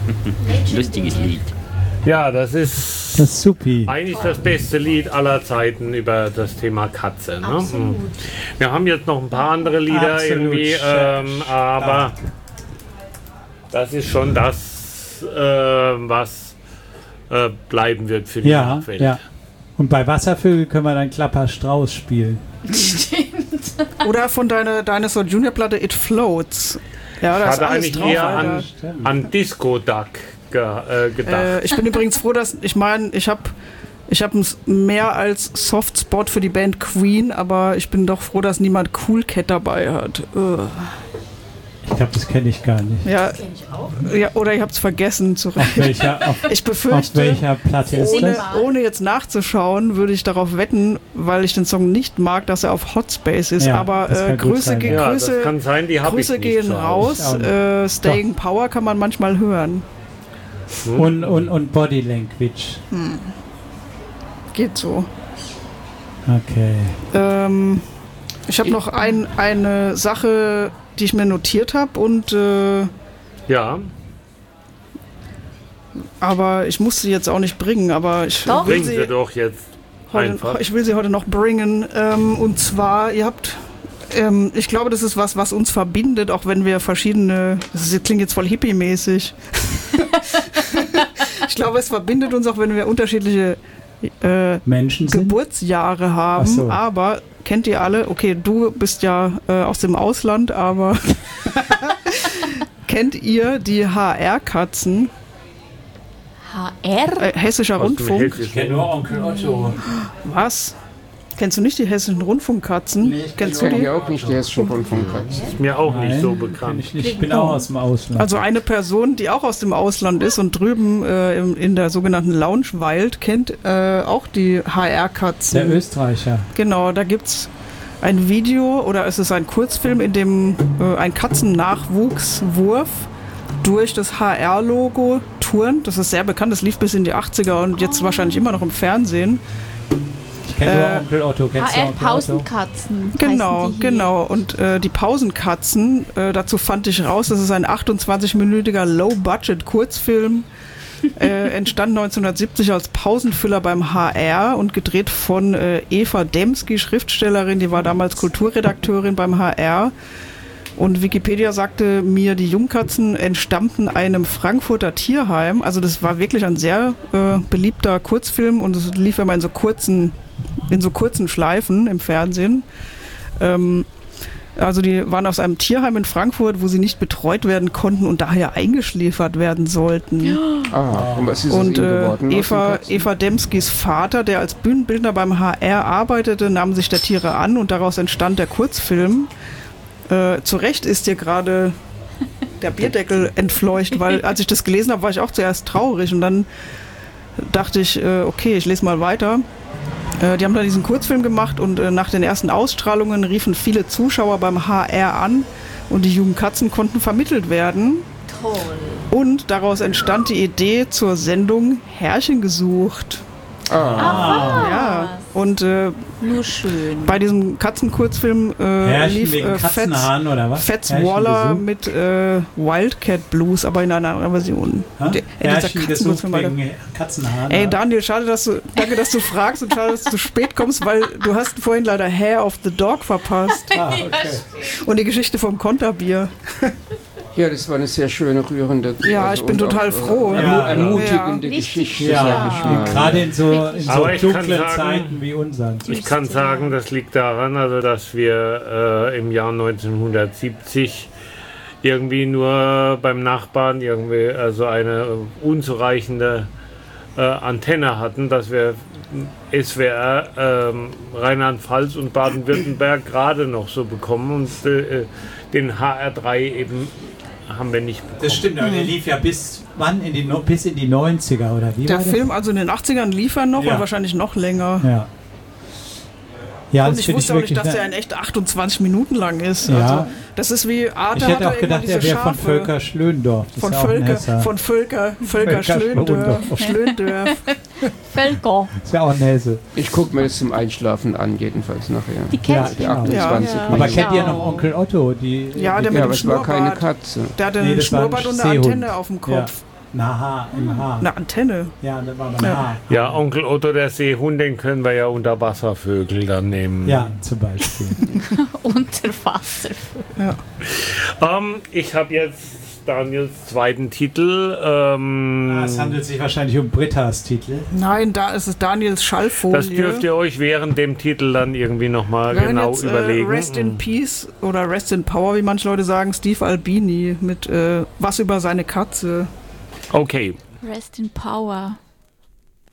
Lustiges Lied. Ja, das ist supi. Eigentlich das beste Lied aller Zeiten über das Thema Katze. Ne? Absolut. Wir haben jetzt noch ein paar andere Lieder irgendwie, aber das ist schon das, was bleiben wird für die Nachwelt. Ja. Und bei Wasservögel können wir dann Klapper Strauß spielen. Oder von deiner so Junior-Platte It Floats. Ja, da Ich ist hatte alles eigentlich drauf, eher Alter. an Disco Duck gedacht. Ich bin übrigens froh, dass ich habe mehr als Softspot für die Band Queen, aber ich bin doch froh, dass niemand Cool Cat dabei hat. Ich glaube, das kenne ich gar nicht. Ja, Kenn ich auch. ja, oder ihr habt es vergessen. Auf welcher Platte ist das? Ohne jetzt nachzuschauen, würde ich darauf wetten, weil ich den Song nicht mag, dass er auf Hot Space ist. Ja, aber das kann gut sein, ja. Das kann sein, die habe ich Grüße nicht gehen zu Hause. raus. Staying Power kann man manchmal hören. Und Body Language. Geht so. Okay. Ich habe noch eine Sache, die ich mir notiert habe und Ja, aber ich muss sie jetzt auch nicht bringen, aber ich Doch. will bringen sie doch jetzt einfach. ich will sie heute noch bringen. Und zwar, ihr habt, ich glaube, das ist was uns verbindet, auch wenn wir verschiedene, das klingt jetzt voll hippie-mäßig. Ich glaube, es verbindet uns auch, wenn wir unterschiedliche Menschen sind? Geburtsjahre haben, Ach so. aber kennt ihr alle, okay, du bist ja aus dem Ausland, aber kennt ihr die HR-Katzen? HR? Hessischer Rundfunk? Ich kenne nur Onkel Otto. Was? Kennst du nicht die hessischen Rundfunkkatzen? Kennst du Ich kenne die? ja auch nicht die hessischen Rundfunkkatzen. Ist mir auch nicht so Kenn bekannt. ich nicht. Ich bin auch aus dem Ausland. Also eine Person, die auch aus dem Ausland ist und drüben in der sogenannten Lounge weilt, kennt auch die HR-Katzen. Der Österreicher. Genau, da gibt's ein Video oder es ist ein Kurzfilm, in dem ein Katzennachwuchswurf durch das HR-Logo turnt. Das ist sehr bekannt, das lief bis in die 80er und jetzt wahrscheinlich immer noch im Fernsehen. Ich kenne nur Onkel Otto. Kennst du HR Onkel Otto? Pausenkatzen. Genau, heißen die hier. genau. Und die Pausenkatzen, dazu fand ich raus, das ist ein 28-minütiger Low-Budget-Kurzfilm, entstand 1970 als Pausenfüller beim HR und gedreht von Eva Demski, Schriftstellerin, die war damals Kulturredakteurin beim HR. Und Wikipedia sagte mir, die Jungkatzen entstammten einem Frankfurter Tierheim. Also das war wirklich ein sehr beliebter Kurzfilm und es lief immer in so kurzen Schleifen im Fernsehen. Also die waren aus einem Tierheim in Frankfurt, wo sie nicht betreut werden konnten und daher eingeschläfert werden sollten. Und was ist aus Und ihnen geworden? aus den Katzen? Eva Demskis Vater, der als Bühnenbildner beim HR arbeitete, nahm sich der Tiere an und daraus entstand der Kurzfilm. Zu Recht ist dir gerade der Bierdeckel entfleucht, weil als ich das gelesen habe, war ich auch zuerst traurig und dann dachte ich, okay, ich lese mal weiter. Die haben da diesen Kurzfilm gemacht und nach den ersten Ausstrahlungen riefen viele Zuschauer beim HR an und die Jugendkatzen konnten vermittelt werden. Toll. Und daraus entstand die Idee zur Sendung Herrchen gesucht. Ja, und Nur schön. bei diesem Katzenkurzfilm Herrchen lief wegen Katzenhaaren oder was? Fats Herrchen Waller gesucht? mit Wildcat Blues, aber in einer anderen Version. Ha? Dieser Herrchen gesucht Katzenkurzfilm, Alter. wegen Katzenhaaren. Ey Daniel, danke, dass du fragst und schade, dass du zu spät kommst, weil du hast vorhin leider Hair of the Dog verpasst Okay. und die Geschichte vom Konterbier. Ja, das war eine sehr schöne, rührende. Ja, ich bin und total auch, froh. Ermutigende Ja. Geschichte, Ja, sag ich mal. gerade in so Aber ich kann dunklen sagen- Zeiten wie unseren. Ich kann sagen, das liegt daran, also dass wir im Jahr 1970 irgendwie nur beim Nachbarn irgendwie also eine unzureichende Antenne hatten, dass wir SWR Rheinland-Pfalz und Baden-Württemberg gerade noch so bekommen und den HR3 eben haben wir nicht bekommen. Das stimmt, aber der lief ja bis wann? Bis in die 90er, oder wie Der war das? Film, also in den 80ern lief er noch Ja. und wahrscheinlich noch länger. Ja. Ja, Und das ich finde wusste auch nicht, wirklich dass der ne- in echt 28 Minuten lang ist. Ja. Also, das ist wie Arte. Ich hätte hat auch da gedacht, irgendwann er wäre diese von Schafe- Völker Schlöndorff. Das Von ist ja auch ein Hesser. Volker Völker Schlöndorff. Schlöndorff. Völker. Das ist ja auch ein Hesse. Ich gucke mir das zum Einschlafen an, jedenfalls nachher. Die kennst Die du. 28 Ja. Aber Minuten. kennt ihr noch Onkel Otto? Die, Ja, der die, mit Ja, dem aber es war keine Schnurrbart. Katze. Der hatte Nee, einen das war ein Schnurrbart und eine Seehund. Antenne auf dem Kopf. Im Haar. Eine Antenne. Ja, das war beim Haar. Ja, Onkel Otto, der Seehund, den können wir ja unter Wasservögel dann nehmen. Ja, zum Beispiel. Unterwasser. Ja. Ich habe jetzt Daniels zweiten Titel. Es handelt sich wahrscheinlich um Brittas Titel. Nein, da ist es Daniels Schallfolie. Das dürft ihr euch während dem Titel dann irgendwie nochmal genau jetzt, überlegen. Rest in Peace oder Rest in Power, wie manche Leute sagen, Steve Albini mit Was über seine Katze. Okay. Rest in Power.